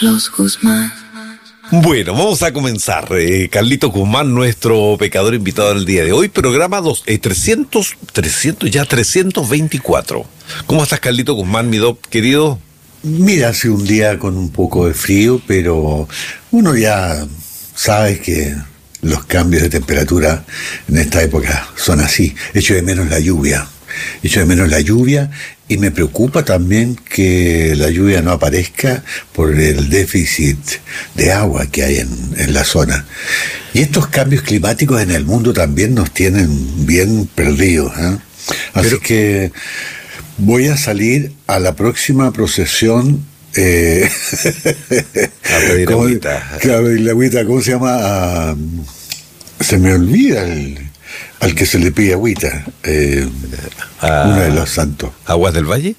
Los Guzmán. Bueno, vamos a comenzar. Carlito Guzmán, nuestro pecador invitado del día de hoy, programa 324. ¿Cómo estás, Carlito Guzmán, mi doc querido? Mira, hace un día con un poco de frío, pero uno ya sabe que los cambios de temperatura en esta época son así. Echo de menos la lluvia y me preocupa también que la lluvia no aparezca por el déficit de agua que hay en la zona. Y estos cambios climáticos en el mundo también nos tienen bien perdidos, ¿eh? Así que voy a salir a la próxima procesión. A pedir agüita. La agüita, ¿cómo se llama? Se me olvida al que se le pide agüita. Uno de los santos. ¿Aguas del Valle?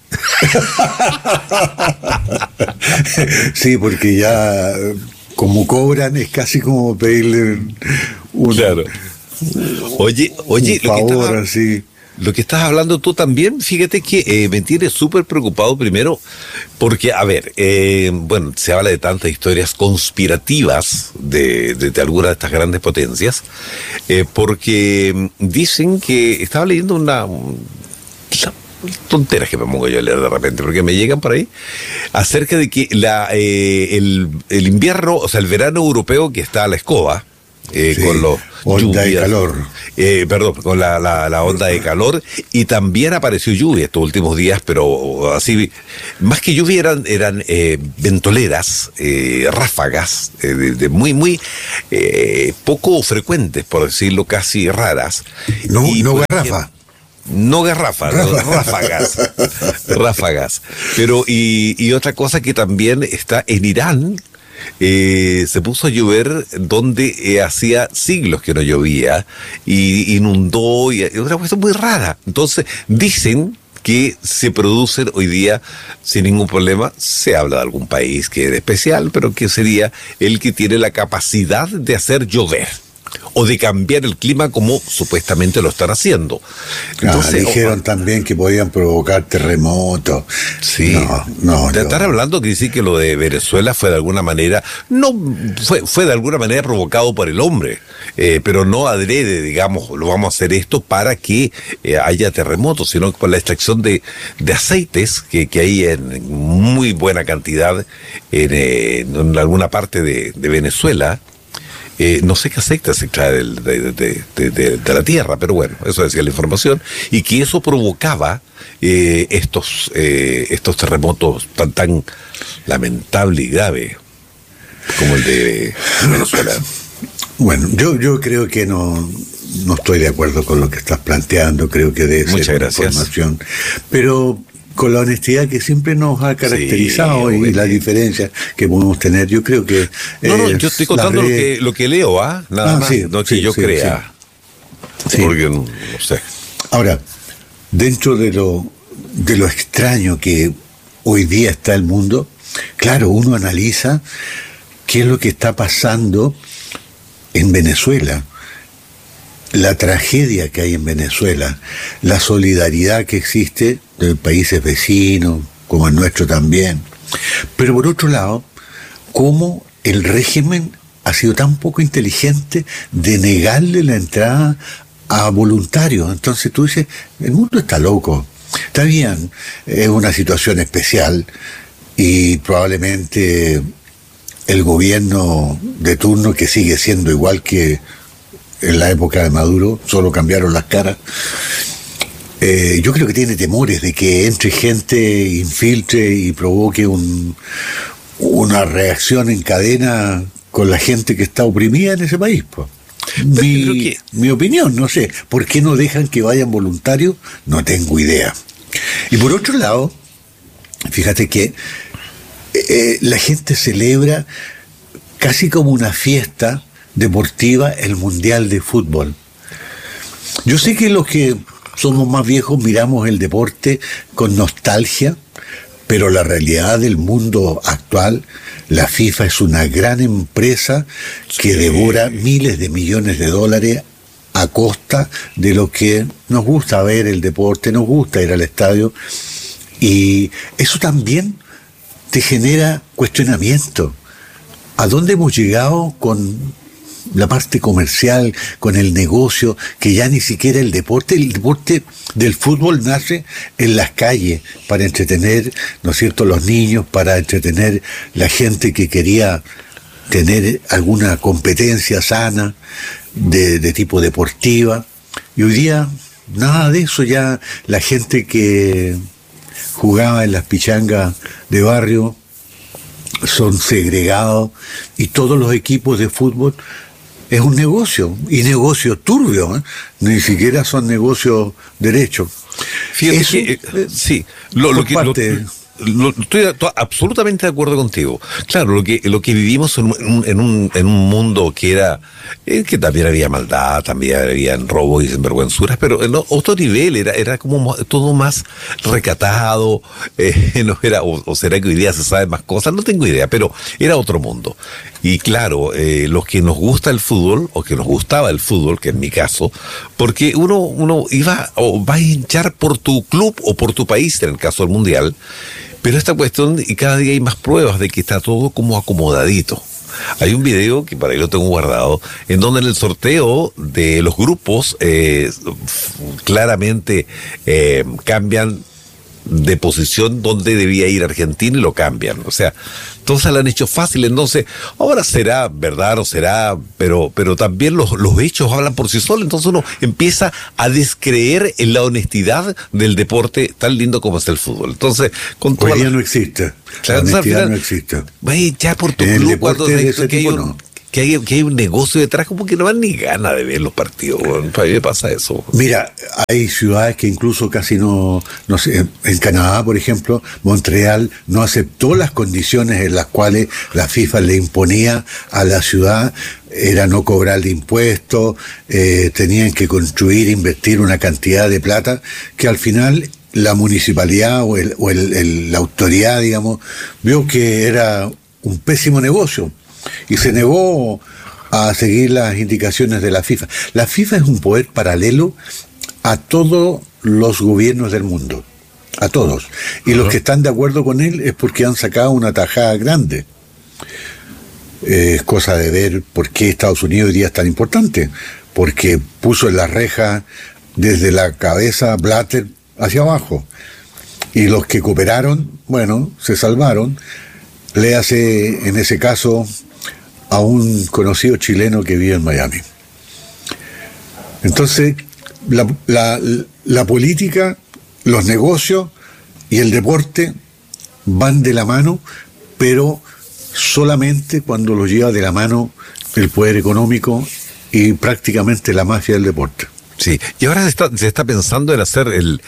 Sí, porque ya como cobran es casi como pedirle un, claro. Oye, un favor así. Lo que estás hablando tú también, fíjate que me tiene súper preocupado primero, porque, a ver, bueno, se habla de tantas historias conspirativas de algunas de estas grandes potencias, porque dicen que, estaba leyendo tonteras que me pongo yo a leer de repente, porque me llegan por ahí, acerca de que el invierno, o sea, el verano europeo que está a la escoba, sí, con los onda lluvias, de calor. Con la onda de calor, y también apareció lluvia estos últimos días, pero así, más que lluvia eran ventoleras, ráfagas, de muy poco frecuentes, por decirlo, casi raras. No garrafa. No garrafas, ráfagas. Pero, y otra cosa que también está en Irán, se puso a llover donde hacía siglos que no llovía, y inundó, y otra cosa muy rara. Entonces, dicen que se producen hoy día sin ningún problema. Se habla de algún país que es especial, pero que sería el que tiene la capacidad de hacer llover o de cambiar el clima como supuestamente lo están haciendo. Entonces, dijeron también que podían provocar terremotos. Sí, estar hablando que decir que lo de Venezuela fue de alguna manera, no fue de alguna manera provocado por el hombre, pero no adrede, digamos, lo vamos a hacer esto para que haya terremotos, sino por la extracción de aceites que hay en muy buena cantidad en alguna parte de Venezuela. No sé qué aceite se extrae de la tierra, pero bueno, eso decía la información, y que eso provocaba estos terremotos tan lamentable y grave como el de Venezuela. Bueno, yo creo que no estoy de acuerdo con lo que estás planteando, creo que debe Muchas ser gracias. información, pero con la honestidad que siempre nos ha caracterizado, sí, y la diferencia que podemos tener, yo creo que... yo estoy contando lo que leo, nada más, sí, no que yo crea. Sí. Porque no sé. Ahora, dentro de lo extraño que hoy día está el mundo, claro, uno analiza qué es lo que está pasando en Venezuela, la tragedia que hay en Venezuela, la solidaridad que existe de países vecinos, como el nuestro también. Pero por otro lado, cómo el régimen ha sido tan poco inteligente de negarle la entrada a voluntarios. Entonces tú dices, el mundo está loco. Está bien, es una situación especial y probablemente el gobierno de turno, que sigue siendo igual que en la época de Maduro, solo cambiaron las caras. Yo creo que tiene temores de que entre gente, infiltre y provoque una reacción en cadena con la gente que está oprimida en ese país, pues. Mi opinión, no sé. ¿Por qué no dejan que vayan voluntarios? No tengo idea. Y por otro lado, fíjate que la gente celebra casi como una fiesta deportiva el Mundial de Fútbol. Yo sé que los que somos más viejos miramos el deporte con nostalgia, pero la realidad del mundo actual, la FIFA es una gran empresa que devora miles de millones de dólares a costa de lo que nos gusta ver el deporte, nos gusta ir al estadio, y eso también te genera cuestionamiento. ¿A dónde hemos llegado con la parte comercial, con el negocio, que ya ni siquiera el deporte del fútbol nace en las calles para entretener, ¿no es cierto?, los niños, para entretener la gente que quería tener alguna competencia sana de tipo deportiva? Y hoy día nada de eso. Ya la gente que jugaba en las pichangas de barrio son segregados, y todos los equipos de fútbol es un negocio, y negocio turbio, ¿eh? Ni siquiera son negocios derechos. Fíjate eso, que, sí, estoy absolutamente de acuerdo contigo. Claro, lo que vivimos en un mundo que era que también había maldad, también había robo y sinvergüenzuras, pero en otro nivel era como todo más recatado. No era, o será que hoy día se sabe más cosas, no tengo idea, pero era otro mundo. Y claro, los que nos gusta el fútbol, o que nos gustaba el fútbol, que en mi caso, porque uno iba o va a hinchar por tu club o por tu país, en el caso del Mundial. Pero esta cuestión, y cada día hay más pruebas de que está todo como acomodadito. Hay un video, que para ahí lo tengo guardado, en donde en el sorteo de los grupos claramente cambian de posición donde debía ir Argentina, y lo cambian. O sea, entonces la han hecho fácil. Entonces, ahora será verdad o será, pero también los hechos hablan por sí solos. Entonces uno empieza a descreer en la honestidad del deporte tan lindo como es el fútbol. Entonces, con toda hoy día no existe. Claro, la honestidad no existe. Vaya ya por tu en club, el cuando de ese tipo, no. Que hay un negocio detrás, como que no dan ni ganas de ver los partidos. Bueno, para mí me pasa eso. Mira, hay ciudades que incluso casi no sé, en Canadá, por ejemplo, Montreal no aceptó las condiciones en las cuales la FIFA le imponía a la ciudad. Era no cobrar impuestos, tenían que construir, invertir una cantidad de plata que al final la municipalidad o la autoridad, digamos, vio que era un pésimo negocio y se negó a seguir las indicaciones de la FIFA. La FIFA es un poder paralelo a todos los gobiernos del mundo, a todos. Y los que están de acuerdo con él es porque han sacado una tajada grande. Es cosa de ver por qué Estados Unidos hoy día es tan importante, porque puso en la reja desde la cabeza Blatter hacia abajo. Y los que cooperaron, bueno, se salvaron. Léase en ese caso a un conocido chileno que vive en Miami. Entonces, la política, los negocios y el deporte van de la mano, pero solamente cuando los lleva de la mano el poder económico y prácticamente la mafia del deporte. Sí, y ahora se está pensando en hacer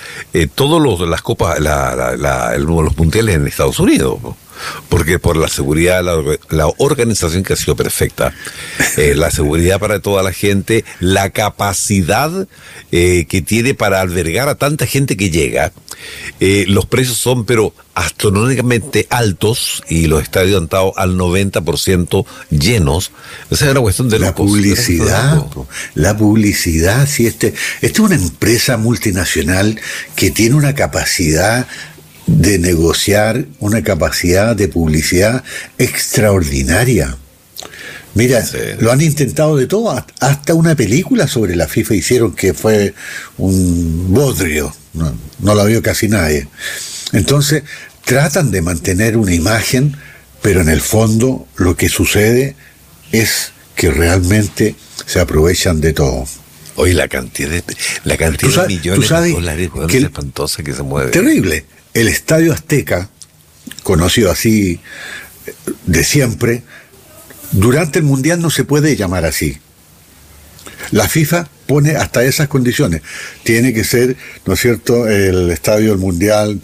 las copas, los mundiales en Estados Unidos, ¿no? Porque por la seguridad, la organización que ha sido perfecta, la seguridad para toda la gente, la capacidad que tiene para albergar a tanta gente que llega, los precios son pero astronómicamente altos, y los estadios han estado al 90% llenos. Esa es una cuestión de la publicidad, si esta es una empresa multinacional que tiene una capacidad de negociar, una capacidad de publicidad extraordinaria. Mira, sí, lo han intentado de todo, hasta una película sobre la FIFA hicieron, que fue un bodrio, no la vio casi nadie. Entonces, tratan de mantener una imagen, pero en el fondo lo que sucede es que realmente se aprovechan de todo. Oye, la cantidad de millones de dólares, es espantosa que se mueve. Terrible. El Estadio Azteca, conocido así de siempre, durante el Mundial no se puede llamar así. La FIFA pone hasta esas condiciones. Tiene que ser, ¿no es cierto?, el Estadio del Mundial,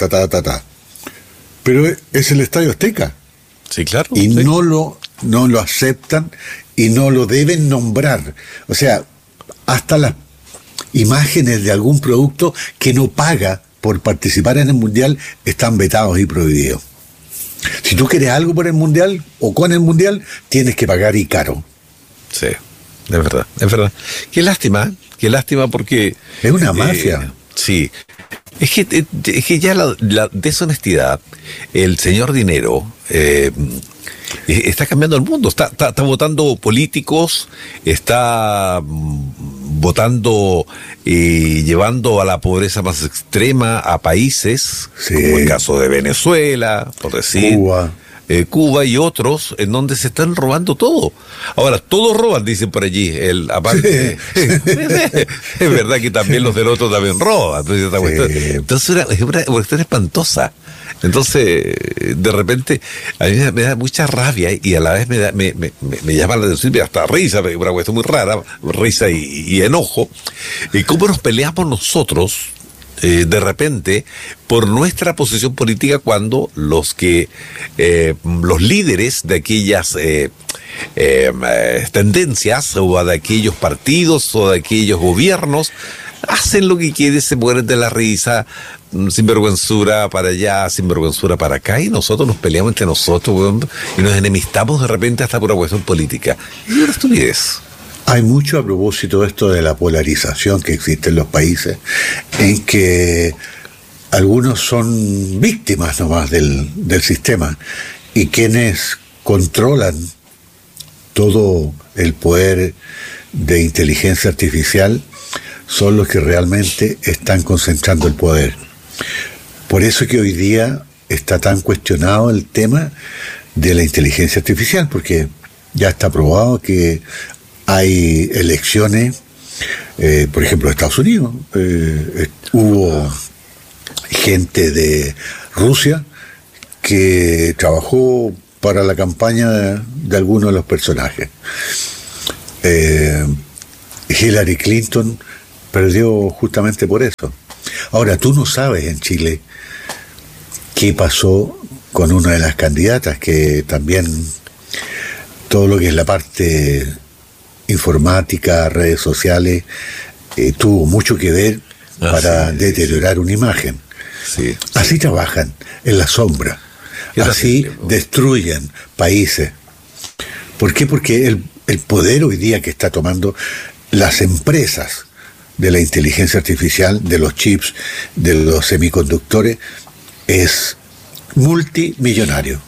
Pero es el Estadio Azteca. Sí, claro. Y sí. no lo aceptan y no lo deben nombrar. O sea, hasta las imágenes de algún producto que no paga por participar en el Mundial están vetados y prohibidos. Si tú quieres algo por el Mundial o con el Mundial, tienes que pagar, y caro. Sí, es verdad. Qué lástima porque... Es una mafia. Sí. Es que ya la deshonestidad, el señor dinero, está cambiando el mundo. Está votando políticos, está votando y llevando a la pobreza más extrema a países, sí, como el caso de Venezuela, por decir. Cuba y otros, en donde se están robando todo. Ahora, todos roban, dicen por allí. Aparte, es verdad que también los del otro también roban. Entonces es una cuestión espantosa. Entonces, de repente, a mí me da mucha rabia y a la vez me llama la atención, hasta risa, una cuestión muy rara, risa y enojo. Y cómo nos peleamos nosotros, de repente, por nuestra posición política, cuando los líderes de aquellas tendencias, o de aquellos partidos, o de aquellos gobiernos, hacen lo que quieren, se mueren de la risa, sinvergüenzura para allá, sinvergüenzura para acá, y nosotros nos peleamos entre nosotros, y nos enemistamos de repente hasta por una cuestión política. Y una estupidez. Hay mucho a propósito de esto de la polarización que existe en los países, en que algunos son víctimas nomás del sistema, y quienes controlan todo el poder de inteligencia artificial son los que realmente están concentrando el poder. Por eso que hoy día está tan cuestionado el tema de la inteligencia artificial, porque ya está probado que hay elecciones, por ejemplo, en Estados Unidos. Hubo gente de Rusia que trabajó para la campaña de algunos de los personajes. Hillary Clinton perdió justamente por eso. Ahora, tú no sabes en Chile qué pasó con una de las candidatas, que también todo lo que es la parte informática, redes sociales, tuvo mucho que ver para deteriorar una imagen. Sí. Así trabajan, en la sombra. Así destruyen países. ¿Por qué? Porque el poder hoy día que está tomando las empresas de la inteligencia artificial, de los chips, de los semiconductores, es multimillonario.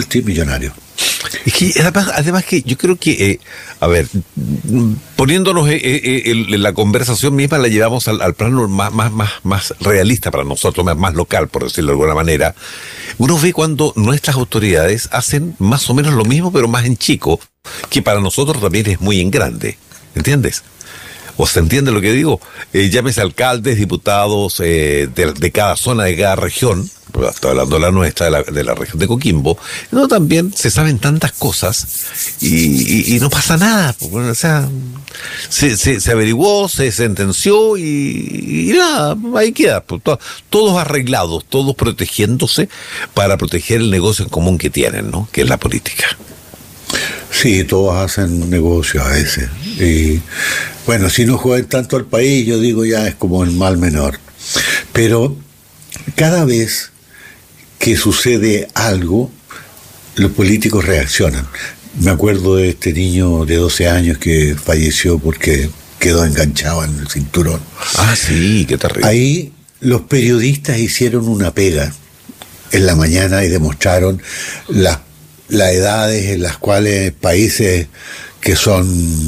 Es que además que yo creo que, poniéndonos en la conversación misma, la llevamos al plano más realista para nosotros, más local, por decirlo de alguna manera. Uno ve cuando nuestras autoridades hacen más o menos lo mismo, pero más en chico, que para nosotros también es muy en grande, ¿entiendes? ¿O se entiende lo que digo? Llámese alcaldes, diputados de cada zona, de cada región. Estoy hablando de la nuestra, de la región de Coquimbo. No, también se saben tantas cosas y no pasa nada. O sea, se averiguó, se sentenció y nada, ahí queda. Todos arreglados, todos protegiéndose para proteger el negocio en común que tienen, ¿no? Que es la política. Sí, todos hacen negocio a veces. Y bueno, si no juegan tanto al país, yo digo ya es como el mal menor. Pero cada vez que sucede algo, los políticos reaccionan. Me acuerdo de este niño de 12 años que falleció porque quedó enganchado en el cinturón. Ah, sí, qué terrible. Ahí los periodistas hicieron una pega en la mañana y demostraron las edades en las cuales países que son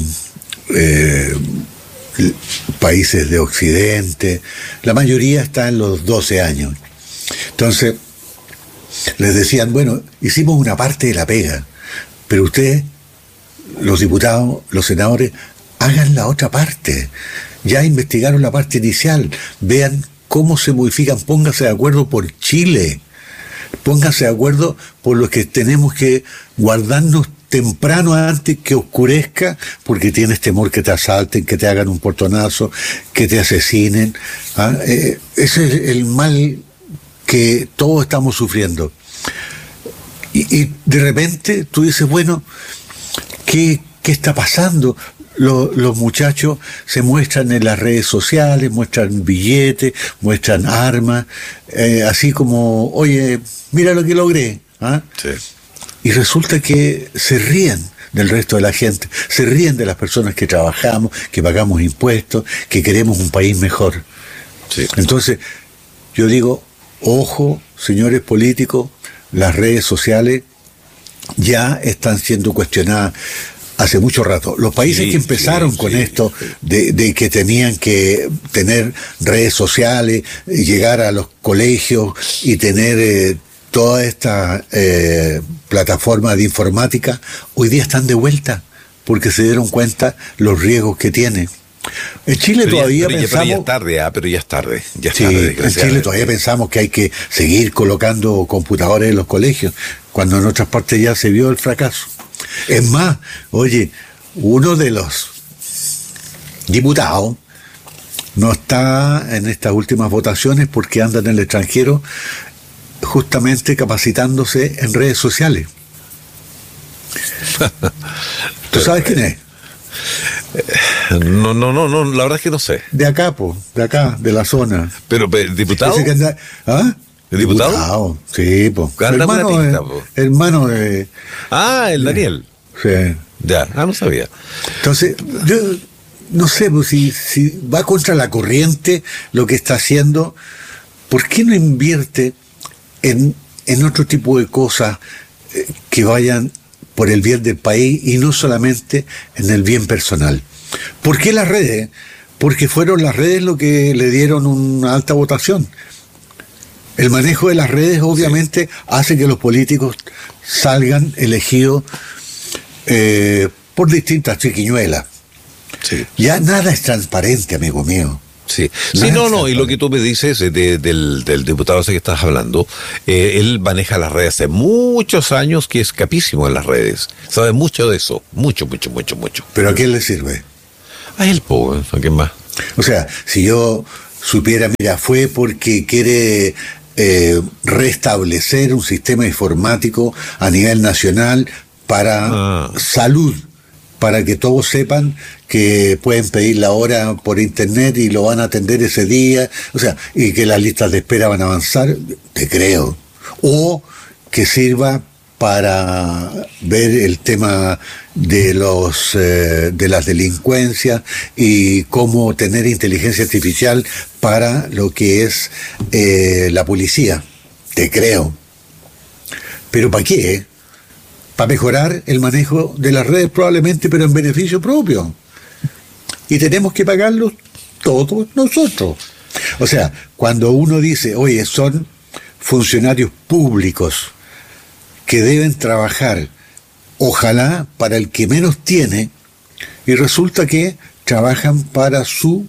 países de Occidente, la mayoría está en los 12 años. Entonces, les decían, bueno, hicimos una parte de la pega, pero ustedes, los diputados, los senadores, hagan la otra parte. Ya investigaron la parte inicial, vean cómo se modifican, pónganse de acuerdo por Chile. Pónganse de acuerdo por lo que tenemos que guardarnos temprano antes que oscurezca, porque tienes temor que te asalten, que te hagan un portonazo, que te asesinen. Ese es el mal que todos estamos sufriendo. Y de repente tú dices, bueno, ¿qué está pasando? Los muchachos se muestran en las redes sociales, muestran billetes, muestran armas, así como, oye, mira lo que logré. Sí. Y resulta que se ríen del resto de la gente, se ríen de las personas que trabajamos, que pagamos impuestos, que queremos un país mejor. Sí. Entonces, yo digo, ojo, señores políticos, las redes sociales ya están siendo cuestionadas hace mucho rato. Los países que empezaron con esto de que tenían que tener redes sociales, llegar a los colegios y tener toda esta plataforma de informática, hoy día están de vuelta porque se dieron cuenta los riesgos que tiene. En Chile todavía pensamos... Pero ya es tarde. En Chile todavía pensamos que hay que seguir colocando computadores en los colegios, cuando en otras partes ya se vio el fracaso. Es más, oye, uno de los diputados no está en estas últimas votaciones porque anda en el extranjero justamente capacitándose en redes sociales. ¿Tú sabes quién es? No, la verdad es que no sé. De acá, de la zona. ¿Pero diputado? ¿Ah? ¿El diputado? Sí, pues. Hermano de... el Daniel. Sí. Ya, no sabía. Entonces, yo no sé, pues, si va contra la corriente lo que está haciendo, ¿por qué no invierte en otro tipo de cosas que vayan por el bien del país y no solamente en el bien personal? ¿Por qué las redes? Porque fueron las redes lo que le dieron una alta votación. El manejo de las redes obviamente hace que los políticos salgan elegidos por distintas triquiñuelas. Sí. Ya nada es transparente, amigo mío. Sí, y lo que tú me dices del diputado ese que estás hablando, él maneja las redes hace muchos años, que es capísimo en las redes, sabe mucho de eso, mucho. ¿Pero a quién le sirve? A él, ¿a quién más? O sea, si yo supiera, mira, fue porque quiere restablecer un sistema informático a nivel nacional para salud, para que todos sepan que pueden pedir la hora por internet y lo van a atender ese día, o sea, y que las listas de espera van a avanzar, te creo. O que sirva para ver el tema de de las delincuencias y cómo tener inteligencia artificial para lo que es la policía, te creo. Pero ¿para qué? Para mejorar el manejo de las redes probablemente, pero en beneficio propio. Y tenemos que pagarlos todos nosotros. O sea, cuando uno dice, oye, son funcionarios públicos que deben trabajar, ojalá, para el que menos tiene, y resulta que trabajan para su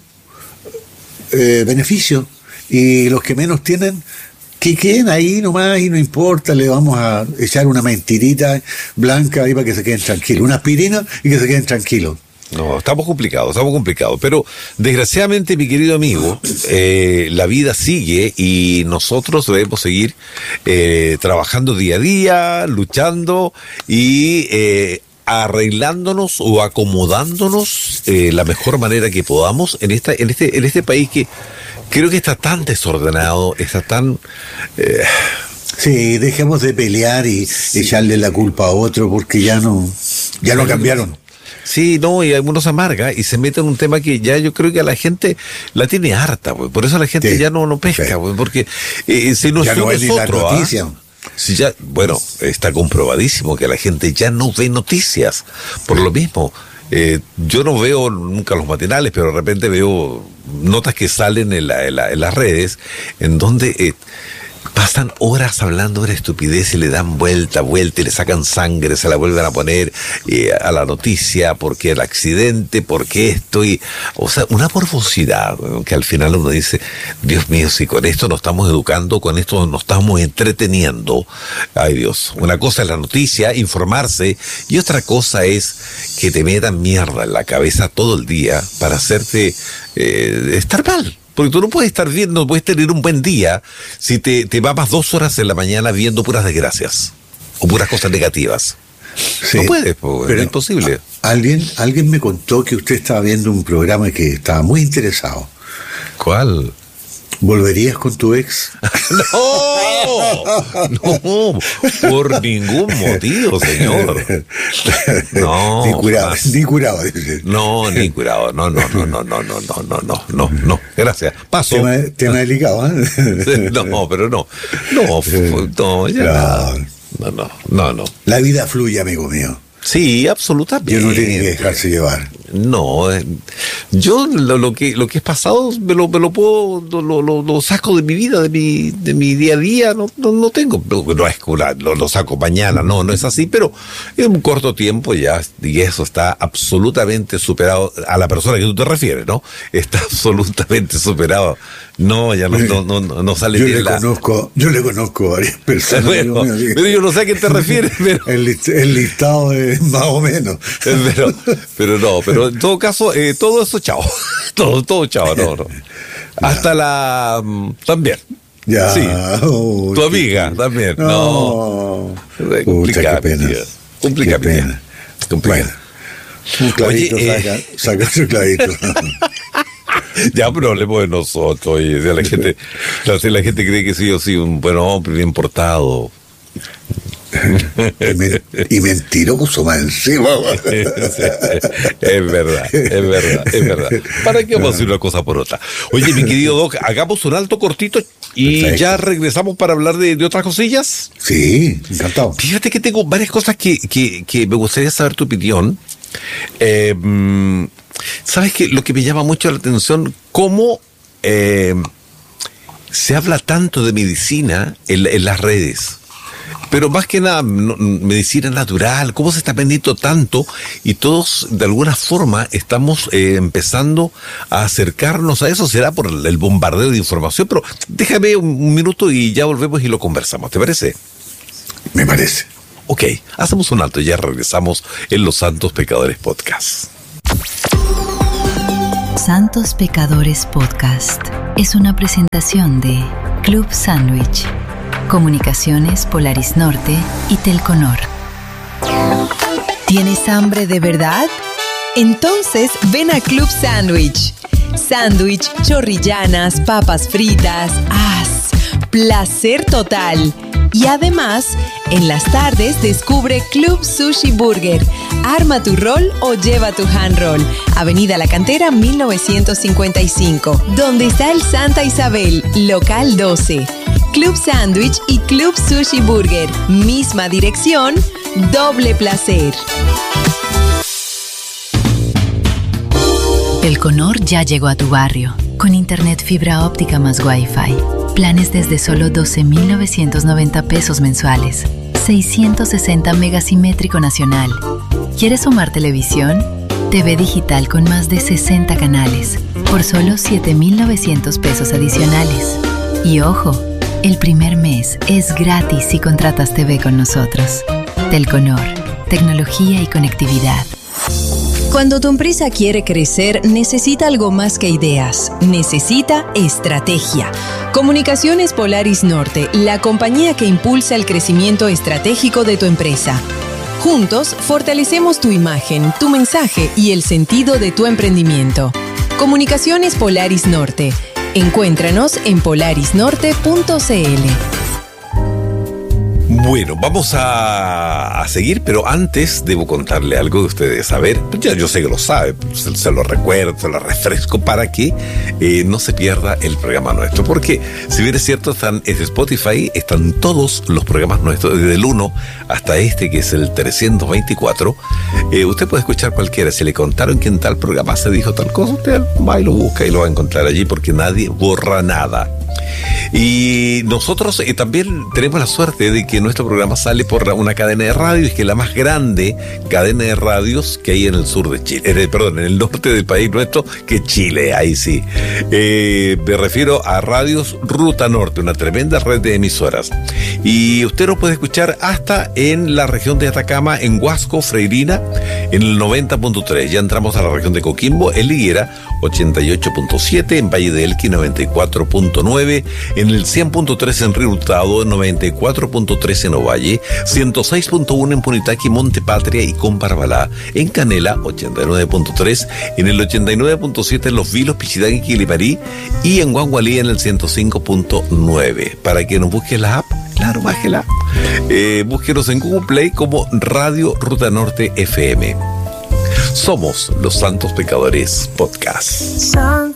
beneficio, y los que menos tienen, que queden ahí nomás y no importa, le vamos a echar una mentirita blanca ahí para que se queden tranquilos, una aspirina y que se queden tranquilos. No, estamos complicados, pero desgraciadamente, mi querido amigo, la vida sigue y nosotros debemos seguir trabajando día a día, luchando y arreglándonos o acomodándonos la mejor manera que podamos en este país que creo que está tan desordenado, está tan... Sí, dejemos de pelear y echarle la culpa a otro porque ya no cambiaron. Sí, no, y algunos amarga y se mete en un tema que ya yo creo que a la gente la tiene harta, pues. Por eso la gente ya no pesca, pues, porque si no ya no es ni la noticia. Si ya, bueno, está comprobadísimo que la gente ya no ve noticias, por lo mismo. Yo no veo nunca los matinales, pero de repente veo notas que salen en las redes, en donde pasan horas hablando de estupidez y le dan vuelta y le sacan sangre, se la vuelven a poner a la noticia, porque el accidente, porque esto, o sea, una morbosidad, que al final uno dice, Dios mío, si con esto nos estamos educando, con esto nos estamos entreteniendo, ay Dios, una cosa es la noticia, informarse, y otra cosa es que te metan mierda en la cabeza todo el día para hacerte estar mal. Porque tú no puedes estar viendo, no puedes tener un buen día si te vas 2 horas en la mañana viendo puras desgracias o puras cosas negativas. Sí, no puedes, pero es imposible. Alguien me contó que usted estaba viendo un programa que estaba muy interesado. ¿Cuál? ¿Volverías con tu ex? No, por ningún motivo, señor. No, ni curado. No, ni curado. No. Gracias. Paso. Tema delicado, ¿eh? No, pero no. No, ya no. La vida fluye, amigo mío. Sí, absolutamente. Yo no tiene que dejarse llevar. No, yo lo que es pasado lo saco de mi vida, de mi día a día, no tengo, no es que lo saco mañana, no es así, pero en un corto tiempo ya, y eso está absolutamente superado a la persona que tú te refieres, ¿no? Está absolutamente superado. No, ya no sale bien. Yo le conozco a varias personas. Bueno, pero yo no sé a qué te refieres, pero el listado es más o menos. Pero en todo caso, todo eso, chao. Todo chao, no. Hasta la también. Ya. Sí. Tu amiga también. No. Complicada. Qué pena. Complicada. Bueno. Un clavito, saca su clavito. Ya, pero hablemos de nosotros. Oye, la gente cree que sí o sí, un buen hombre, bien portado. Y mentiroso más encima. Es verdad. ¿Para qué vamos a hacer una cosa por otra? Oye, mi querido Doc, hagamos un alto cortito y perfecto. Ya regresamos para hablar de otras cosillas. Sí, encantado. Fíjate que tengo varias cosas que me gustaría saber tu opinión. ¿Sabes qué? Lo que me llama mucho la atención, cómo se habla tanto de medicina en las redes. Pero más que nada, medicina natural, cómo se está vendiendo tanto y todos de alguna forma estamos empezando a acercarnos a eso. Será por el bombardeo de información, pero déjame un minuto y ya volvemos y lo conversamos. ¿Te parece? Me parece. Ok, hacemos un alto y ya regresamos en Los Santos Pecadores Podcast. Santos Pecadores Podcast es una presentación de Club Sandwich, Comunicaciones Polaris Norte y Telconor. ¿Tienes hambre de verdad? Entonces ven a Club Sandwich. Sándwich, chorrillanas, papas fritas, placer total. Y además, en las tardes descubre Club Sushi Burger. Arma tu roll o lleva tu hand roll. Avenida La Cantera 1955, donde está el Santa Isabel, local 12. Club Sandwich y Club Sushi Burger. Misma dirección, doble placer. Telconor ya llegó a tu barrio, con internet fibra óptica más Wi-Fi. Planes desde solo 12,990 pesos mensuales. 660 megasimétrico nacional. ¿Quieres sumar televisión? TV digital con más de 60 canales, por solo 7,900 pesos adicionales. Y ojo, el primer mes es gratis si contratas TV con nosotros. Telconor, tecnología y conectividad. Cuando tu empresa quiere crecer, necesita algo más que ideas. Necesita estrategia. Comunicaciones Polaris Norte, la compañía que impulsa el crecimiento estratégico de tu empresa. Juntos, fortalecemos tu imagen, tu mensaje y el sentido de tu emprendimiento. Comunicaciones Polaris Norte. Encuéntranos en polarisnorte.cl. Bueno, vamos a seguir, pero antes debo contarle algo que ustedes saber. Ya yo sé que lo sabe, se lo recuerdo, se lo refresco para que no se pierda el programa nuestro. Porque, si bien es cierto, están en Spotify, están todos los programas nuestros, desde el 1 hasta este, que es el 324. Usted puede escuchar cualquiera. Si le contaron que en tal programa se dijo tal cosa, usted va y lo busca y lo va a encontrar allí, porque nadie borra nada. Y nosotros también tenemos la suerte de que nuestro programa sale por una cadena de radios, que es la más grande cadena de radios que hay en el sur de Chile, en el norte del país nuestro, que es Chile, ahí sí. Me refiero a Radios Ruta Norte, una tremenda red de emisoras. Y usted lo puede escuchar hasta en la región de Atacama, en Huasco, Freirina, en el 90.3. Ya entramos a la región de Coquimbo, en Liguera, 88.7, en Valle de Elqui 94.9, en el 100.3 en Río Hurtado, 94.3 en Ovalle, 106.1 en Punitaqui, Montepatria y Comparbalá, en Canela 89.3, en el 89.7 en Los Vilos, Pichidán y Quiliparí, y en Guangualí en el 105.9. Para que nos busque la app, claro, bájela. Búsquenos en Google Play como Radio Ruta Norte FM. Somos Los Santos Pecadores Podcast.